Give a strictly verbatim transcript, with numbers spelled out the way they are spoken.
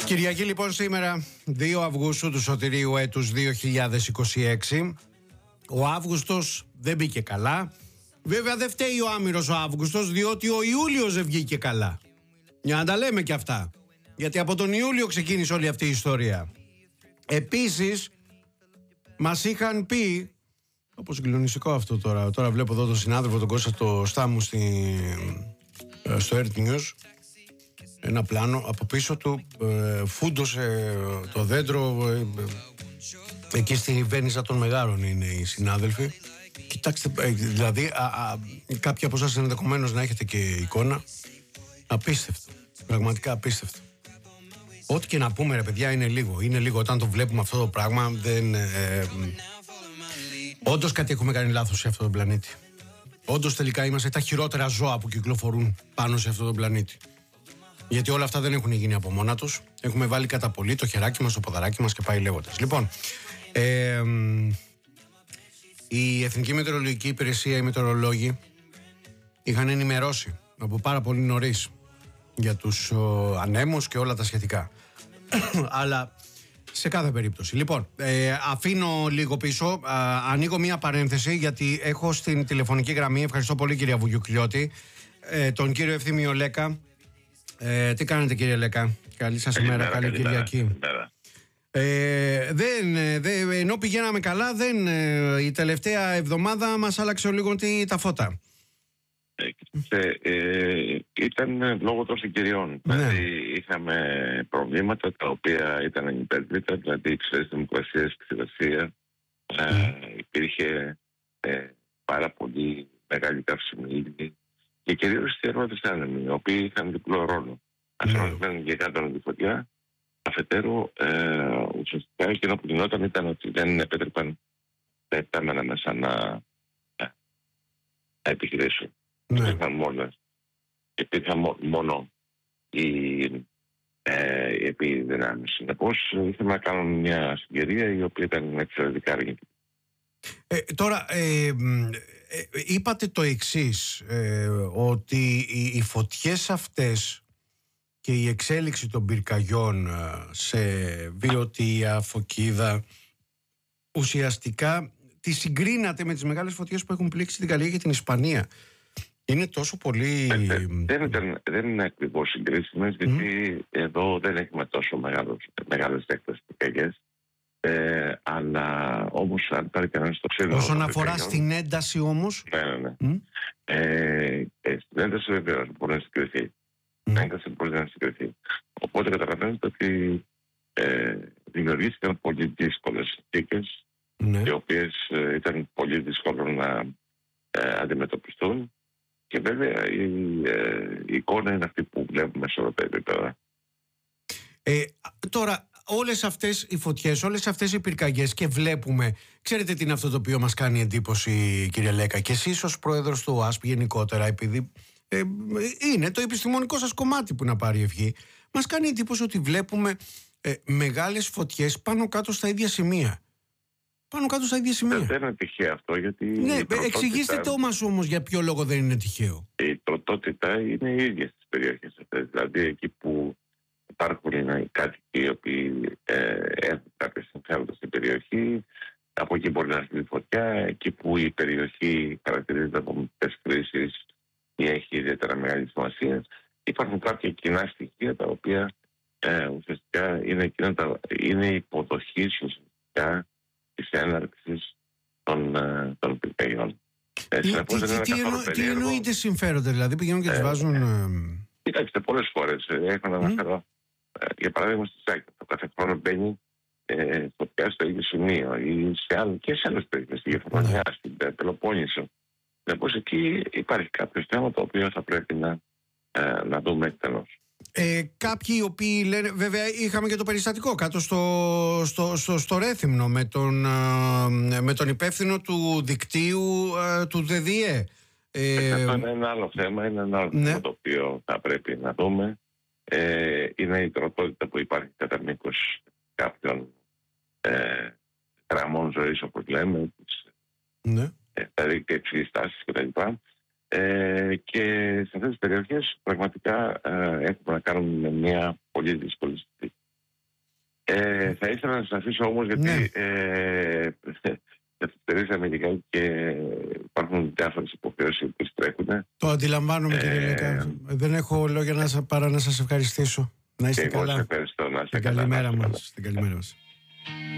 Κυριακή λοιπόν σήμερα, δύο Αυγούστου του σωτηρίου έτους δύο χιλιάδες είκοσι έξι. Ο Αύγουστος δεν μπήκε καλά. Βέβαια δεν φταίει ο άμυρος ο Αύγουστος, διότι ο Ιούλιος δεν βγήκε καλά. Για να τα λέμε και αυτά. Γιατί από τον Ιούλιο ξεκίνησε όλη αυτή η ιστορία. Επίσης, μας είχαν πει, όπως συγκλονιστικό αυτό τώρα, τώρα βλέπω εδώ τον συνάδελφο τον Κώστα το Στάμου στη, στο Earth News, ένα πλάνο, από πίσω του ε, φούντωσε το δέντρο, ε, ε, εκεί στη Βένιζα των Μεγάρων είναι οι συνάδελφοι. Κοιτάξτε, ε, δηλαδή α, α, κάποιοι από εσάς ενδεχομένως να έχετε και εικόνα. Απίστευτο, πραγματικά απίστευτο. Ό,τι και να πούμε ρε παιδιά είναι λίγο, είναι λίγο όταν το βλέπουμε αυτό το πράγμα. Δεν, ε, ε, όντως κάτι έχουμε κάνει λάθος σε αυτόν τον πλανήτη. Όντως τελικά είμαστε τα χειρότερα ζώα που κυκλοφορούν πάνω σε αυτόν τον πλανήτη. Γιατί όλα αυτά δεν έχουν γίνει από μόνα τους. Έχουμε βάλει κατά πολύ το χεράκι μας, το ποδαράκι μας και πάει λέγοντας. Λοιπόν, ε, η Εθνική Μετεωρολογική Υπηρεσία, οι μετεωρολόγοι, είχαν ενημερώσει από πάρα πολύ νωρίς για τους ο, ανέμους και όλα τα σχετικά. Αλλά σε κάθε περίπτωση. Λοιπόν, ε, αφήνω λίγο πίσω, α, ανοίγω μία παρένθεση γιατί έχω στην τηλεφωνική γραμμή, ευχαριστώ πολύ κυρία Βουγιουκλιώτη, ε, τον κύριο Ευθύμιο Λέκα. Ε, τι κάνετε κύριε Λέκα? Καλή σας ημέρα, καλή καλημέρα, Κυριακή καλημέρα. Ε, δεν, δεν, ενώ πηγαίναμε καλά δεν, η τελευταία εβδομάδα μας άλλαξε λίγο τα φώτα. Ε, ε, ήταν λόγω των συγκυριών. Ναι. Δηλαδή είχαμε προβλήματα τα οποία ήταν ανυπέρβλητα, δηλαδή υψηλές δημοκρασίες στη Ρωσία. Mm. Ε, υπήρχε ε, πάρα πολύ μεγάλη καύσιμη ύλη και κυρίως οι θερμότες άνεμοι, οι οποίοι είχαν διπλό ρόλο. Αφαιρετημένοι για κάτω τη φωτιά, αφετέρου ε, ουσιαστικά εκείνο που γινόταν ήταν ότι δεν επέτρεπαν τα επτάμενα μέσα να, να επιχειρήσουν. Ναι. Υπήρχαν μόνες. Υπήρχαν μόνο οι, ε, οι επιδυνάμεις. Συνεπώς ήθελα να κάνουμε μια συγκυρία η οποία ήταν εξαιρετικά αργή. Ε, τώρα, ε, ε, είπατε το εξής, ε, ότι οι, οι φωτιές αυτές και η εξέλιξη των πυρκαγιών σε Βιωτία, Φωκίδα, ουσιαστικά τη συγκρίνατε με τις μεγάλες φωτιές που έχουν πλήξει την Γαλλία και την Ισπανία. Είναι τόσο πολύ... Ε, δεν, ήταν, δεν είναι ακριβώς συγκρίσιμες, mm. γιατί εδώ δεν έχουμε τόσο μεγάλος, μεγάλες έκτασεις πυρκαγιές. Ε, αλλά όμως αν πάρει κανένας το ξύλο... Όσον αφορά στην ένταση όμως... Ναι, ναι, ναι. Mm. Ε, ε, στην ένταση βεβαίως μπορεί να συγκριθεί. Mm. Ένταση μπορεί να συγκριθεί. Οπότε καταλαβαίνετε ότι ε, δημιουργήθηκαν πολύ δύσκολες συνθήκες, mm. οι οποίες ε, ήταν πολύ δύσκολο να ε, αντιμετωπιστούν. Και βέβαια η, ε, η εικόνα είναι αυτή που βλέπουμε σε όλα τα επίπεδα. Ε, τώρα, όλες αυτές οι φωτιές, όλες αυτές οι πυρκαγιές και βλέπουμε, ξέρετε τι είναι αυτό το οποίο μας κάνει εντύπωση κύριε Λέκα, και εσείς ως πρόεδρος του ΟΑΣΠ γενικότερα, επειδή ε, είναι το επιστημονικό σας κομμάτι που να πάρει ευχή, μας κάνει εντύπωση ότι βλέπουμε ε, μεγάλες φωτιές πάνω κάτω στα ίδια σημεία. Πάνω κάτω στα ίδια σημεία. Δεν είναι τυχαίο αυτό, γιατί... Ναι, εξηγήστε το μας όμως για ποιο λόγο δεν είναι τυχαίο. Η τροτότητα είναι οι ίδιες στις περιοχές αυτές. Δηλαδή εκεί που υπάρχουν οι κάτοικοι οι οποίοι ε, έχουν κάποια συμφέροντα στην περιοχή, από εκεί μπορεί να έρθει φωτιά, εκεί που η περιοχή χαρακτηρίζεται από μικρές κρίσεις ή έχει ιδιαίτερα μεγάλη σημασία. Υπάρχουν κάποια κοινά στοιχεία τα οποία ε, ουσιαστικά είναι, είναι υποδοχή ουσιαστικά της έναρξης των, των πυρκαγιών. Ε, τι, τι, τι, τι, εννο, τι εννοείται συμφέροντα, δηλαδή πηγαίνουν και τις ε, βάζουν... Ε, κοιτάξτε, πολλές φορές έχω να αναφέρω. Mm. Για παράδειγμα στη Σάκη, το κάθε χρόνο μπαίνει ε, φωτιά στο ίδιο σημείο ή σε άλλο, και σε άλλες περιοχές, στη Γερμανία, mm. στην Πελοπόννησο. Συνεπώς εκεί υπάρχει κάποιο θέμα το οποίο θα πρέπει να, ε, να δούμε εκτενώς. Ε, κάποιοι οι οποίοι λένε, βέβαια είχαμε και το περιστατικό κάτω στο, στο, στο, στο Ρέθυμνο με τον, με τον υπεύθυνο του δικτύου του ΔΔΕ. Ε, Αυτό είναι ένα άλλο θέμα, είναι ένα άλλο ναι. θέμα το οποίο θα πρέπει να δούμε. Ε, είναι η τροτότητα που υπάρχει κατά μήκος κάποιων ε, γραμμών ζωής, όπως λέμε, ναι. ε, δηλαδή και υψηλής τάσης κτλ. Ε, και σε αυτές τις περιοχές πραγματικά ε, έχουμε να κάνουμε με μια πολύ δύσκολη συνθήκη. Ε, θα ήθελα να σας αφήσω όμως, γιατί Ναι. ε, καθυστερήσαμε λιγάκι και υπάρχουν διάφορες υποχρεώσεις που τρέχουν. Το αντιλαμβάνομαι, κύριε Ε, Λέκα. Δεν έχω λόγια να σας, παρά να σας ευχαριστήσω. Να είστε Και εγώ καλά. σας ευχαριστώ. Να είστε Την καλά. καλημέρα Να είστε καλά. μας. Την καλημέρα μας.